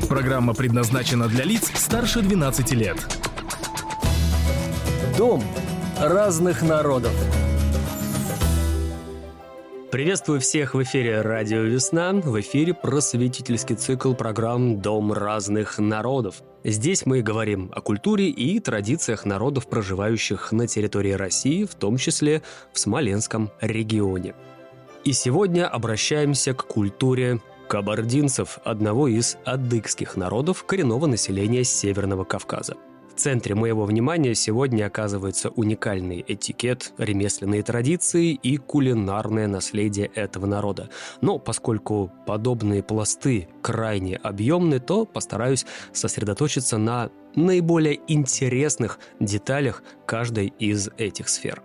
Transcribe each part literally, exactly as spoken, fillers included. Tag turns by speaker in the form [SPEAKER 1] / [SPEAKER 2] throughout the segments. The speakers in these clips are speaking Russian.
[SPEAKER 1] Программа предназначена для лиц старше двенадцати лет.
[SPEAKER 2] Дом разных народов. Приветствую всех в эфире «Радио Весна». В эфире просветительский цикл программ «Дом разных народов». Здесь мы говорим о культуре и традициях народов, проживающих на территории России, в том числе в Смоленском регионе. И сегодня обращаемся к культуре кабардинцев, одного из адыгских народов коренного населения Северного Кавказа. В центре моего внимания сегодня оказывается уникальный этикет, ремесленные традиции и кулинарное наследие этого народа. Но поскольку подобные пласты крайне объемны, то постараюсь сосредоточиться на наиболее интересных деталях каждой из этих сфер.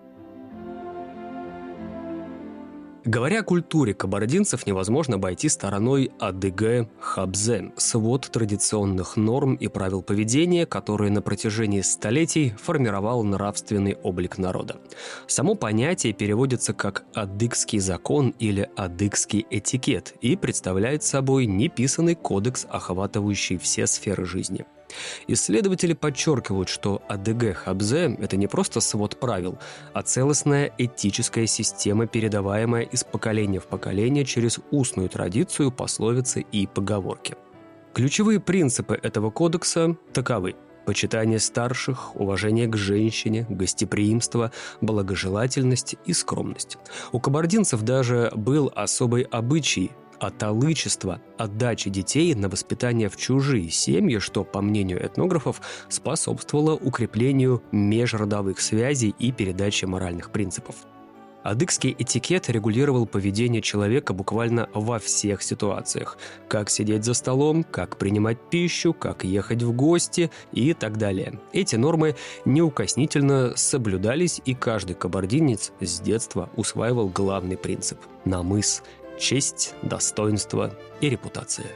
[SPEAKER 2] Говоря о культуре кабардинцев, невозможно обойти стороной адыгэ-хабзэ – свод традиционных норм и правил поведения, которые на протяжении столетий формировал нравственный облик народа. Само понятие переводится как «адыгский закон» или «адыгский этикет» и представляет собой неписанный кодекс, охватывающий все сферы жизни. Исследователи подчеркивают, что адыгэ-хабзэ – это не просто свод правил, а целостная этическая система, передаваемая из поколения в поколение через устную традицию, пословицы и поговорки. Ключевые принципы этого кодекса таковы: почитание старших, уважение к женщине, гостеприимство, благожелательность и скромность. У кабардинцев даже был особый обычай – аталычество, отдачи детей на воспитание в чужие семьи, что, по мнению этнографов, способствовало укреплению межродовых связей и передаче моральных принципов. Адыгский этикет регулировал поведение человека буквально во всех ситуациях. Как сидеть за столом, как принимать пищу, как ехать в гости и так далее. Эти нормы неукоснительно соблюдались, и каждый кабардинец с детства усваивал главный принцип – намыс – честь, достоинство и репутация.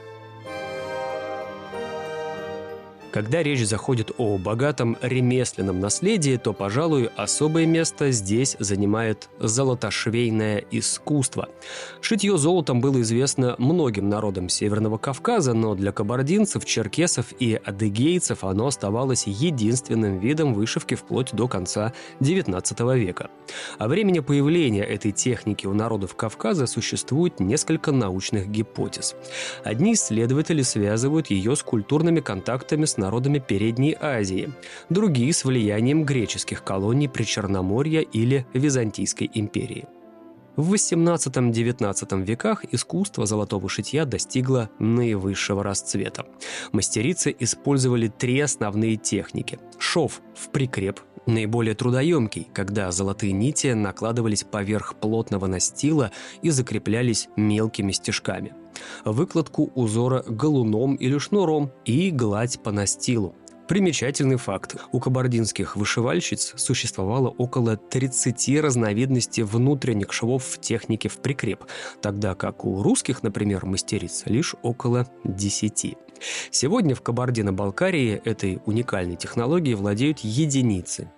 [SPEAKER 2] Когда речь заходит о богатом ремесленном наследии, то, пожалуй, особое место здесь занимает золотошвейное искусство. Шитье золотом было известно многим народам Северного Кавказа, но для кабардинцев, черкесов и адыгейцев оно оставалось единственным видом вышивки вплоть до конца девятнадцатого века. О времени появления этой техники у народов Кавказа существует несколько научных гипотез. Одни исследователи связывают ее с культурными контактами с народами Передней Азии, другие с влиянием греческих колоний Причерноморья или Византийской империи. В восемнадцатом-девятнадцатом веках искусство золотого шитья достигло наивысшего расцвета. Мастерицы использовали три основные техники. Шов в прикреп, наиболее трудоемкий, когда золотые нити накладывались поверх плотного настила и закреплялись мелкими стежками. Выкладку узора галуном или шнуром и гладь по настилу. Примечательный факт. У кабардинских вышивальщиц существовало около тридцати разновидностей внутренних швов в технике в прикреп, тогда как у русских, например, мастериц лишь около десяти. Сегодня в Кабардино-Балкарии этой уникальной технологией владеют единицы.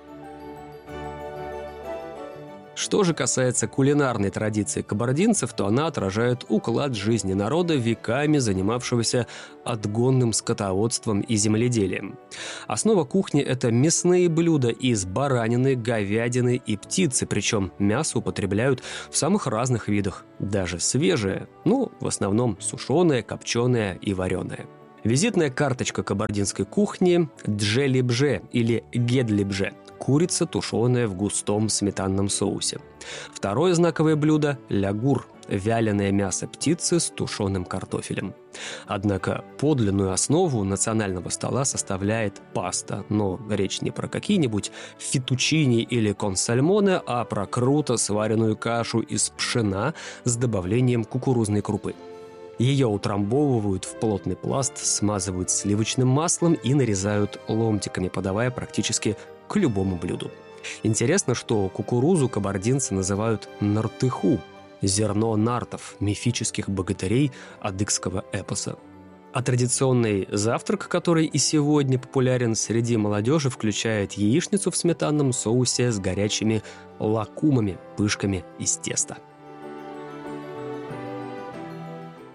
[SPEAKER 2] Что же касается кулинарной традиции кабардинцев, то она отражает уклад жизни народа, веками занимавшегося отгонным скотоводством и земледелием. Основа кухни – это мясные блюда из баранины, говядины и птицы, причем мясо употребляют в самых разных видах, даже свежее, ну, в основном сушеное, копченое и вареное. Визитная карточка кабардинской кухни – джелибже или гедлибже – курица, тушеная в густом сметанном соусе. Второе знаковое блюдо – лягур – вяленое мясо птицы с тушеным картофелем. Однако подлинную основу национального стола составляет паста, но речь не про какие-нибудь фетучини или консальмоне, а про круто сваренную кашу из пшена с добавлением кукурузной крупы. Ее утрамбовывают в плотный пласт, смазывают сливочным маслом и нарезают ломтиками, подавая практически к любому блюду. Интересно, что кукурузу кабардинцы называют нартыху – зерно нартов, мифических богатырей адыгского эпоса. А традиционный завтрак, который и сегодня популярен среди молодежи, включает яичницу в сметанном соусе с горячими лакумами, пышками из теста.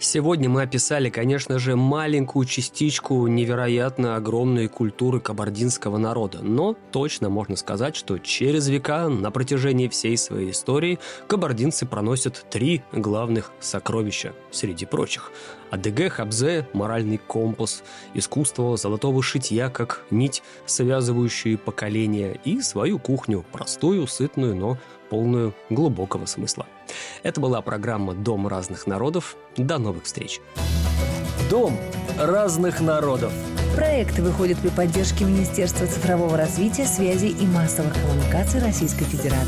[SPEAKER 2] Сегодня мы описали, конечно же, маленькую частичку невероятно огромной культуры кабардинского народа, но точно можно сказать, что через века на протяжении всей своей истории кабардинцы проносят три главных сокровища среди прочих. Адыгэ Хабзэ – моральный компас, искусство золотого шитья как нить, связывающую поколения, и свою кухню, простую, сытную, но полную глубокого смысла. Это была программа «Дом разных народов». До новых встреч!
[SPEAKER 3] Дом разных народов.
[SPEAKER 4] Проект выходит при поддержке Министерства цифрового развития, связи и массовых коммуникаций Российской Федерации.